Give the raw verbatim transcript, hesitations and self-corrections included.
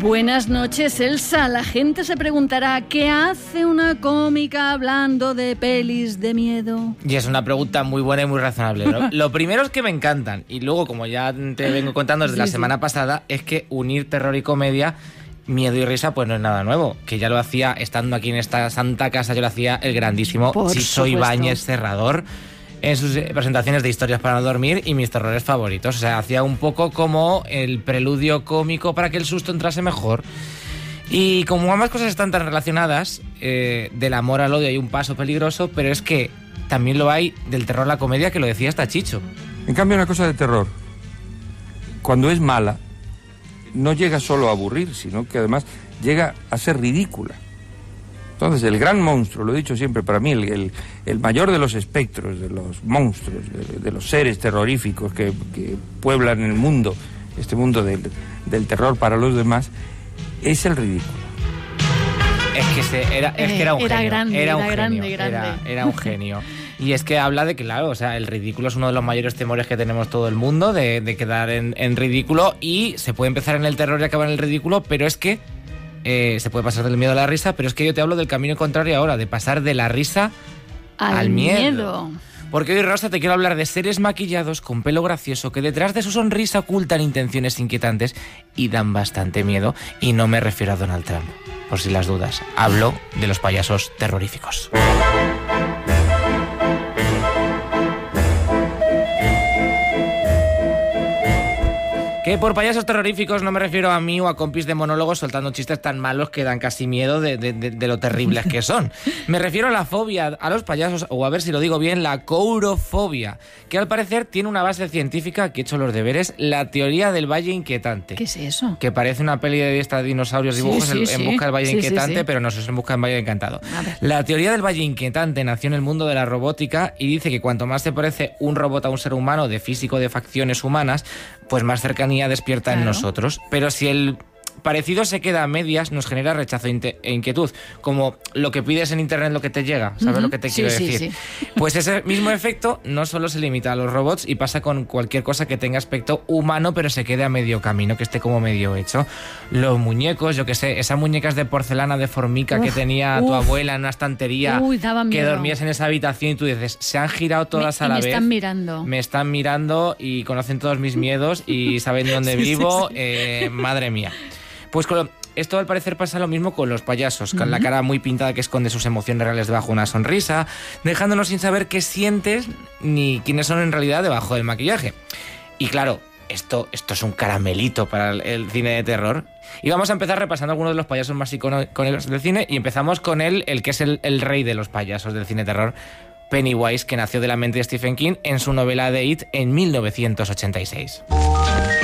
Buenas noches, Elsa. La gente se preguntará, ¿qué hace una cómica hablando de pelis de miedo? Y es una pregunta muy buena y muy razonable. Lo, lo primero es que me encantan. Y luego, como ya te vengo contando desde sí, la semana sí. pasada, es que unir terror y comedia, miedo y risa, pues no es nada nuevo. Que ya lo hacía, estando aquí en esta santa casa, yo lo hacía el grandísimo Por Chicho Ibáñez Serrador en sus presentaciones de Historias para no dormir y mis terrores favoritos. O sea, hacía un poco como el preludio cómico para que el susto entrase mejor. Y como ambas cosas están tan relacionadas, eh, del amor al odio hay un paso peligroso, pero es que también lo hay del terror a la comedia, que lo decía hasta Chicho. En cambio, una cosa de terror, cuando es mala, no llega solo a aburrir, sino que además llega a ser ridícula. Entonces, el gran monstruo, lo he dicho siempre, para mí, el, el, el mayor de los espectros, de los monstruos, de, de los seres terroríficos que, que pueblan el mundo, este mundo del, del terror para los demás, es el ridículo. Es que, se, era, es que era un era genio. Grande, era un era genio. grande, grande. Era, era un genio. Y es que habla de que, claro, o sea, el ridículo es uno de los mayores temores que tenemos todo el mundo, de, de quedar en, en ridículo, y se puede empezar en el terror y acabar en el ridículo, pero es que Eh, se puede pasar del miedo a la risa, pero es que yo te hablo del camino contrario ahora, de pasar de la risa al, al miedo. miedo. Porque hoy, Rosa, te quiero hablar de seres maquillados con pelo gracioso que detrás de su sonrisa ocultan intenciones inquietantes y dan bastante miedo. Y no me refiero a Donald Trump, por si las dudas. Hablo de los payasos terroríficos. Que por payasos terroríficos no me refiero a mí o a compis de monólogos soltando chistes tan malos que dan casi miedo de, de, de, de lo terribles que son. Me refiero a la fobia a los payasos, o a ver si lo digo bien, la courofobia, que al parecer tiene una base científica, que he hecho los deberes, la teoría del Valle Inquietante. ¿Qué es eso? Que parece una peli de esta de dinosaurios, dibujos sí, sí, en, sí. en busca del Valle sí, Inquietante, sí, sí. pero no, eso es en busca del Valle Encantado. La teoría del Valle Inquietante nació en el mundo de la robótica y dice que cuanto más se parece un robot a un ser humano de físico, de facciones humanas, pues más cercanía despierta claro. en nosotros. Pero si el parecido se queda a medias, nos genera rechazo e inquietud, como lo que pides en internet, lo que te llega, ¿sabes uh-huh. lo que te quiero sí, decir? Sí, sí. Pues ese mismo efecto no solo se limita a los robots y pasa con cualquier cosa que tenga aspecto humano pero se quede a medio camino, que esté como medio hecho. Los muñecos, yo que sé, esas muñecas de porcelana de formica uf, que tenía uf. tu abuela en una estantería, Uy, que dormías en esa habitación y tú dices, se han girado todas me, a la me vez. Me están mirando. Me están mirando y conocen todos mis miedos y saben dónde sí, vivo, sí, sí. Eh, madre mía. Pues con lo, esto al parecer pasa lo mismo con los payasos, con uh-huh. la cara muy pintada que esconde sus emociones reales debajo de una sonrisa, dejándonos sin saber qué sientes ni quiénes son en realidad debajo del maquillaje. Y claro, esto, esto es un caramelito para el, el cine de terror. Y vamos a empezar repasando algunos de los payasos más icónicos del cine y empezamos con él, el que es el, el rey de los payasos del cine de terror, Pennywise, que nació de la mente de Stephen King en su novela The It en mil novecientos ochenta y seis.